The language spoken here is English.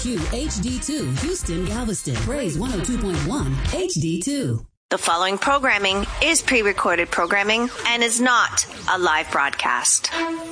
WQXQ HD2, Houston, Galveston. Praise 102.1 HD2. The following programming is pre-recorded programming and is not a live broadcast.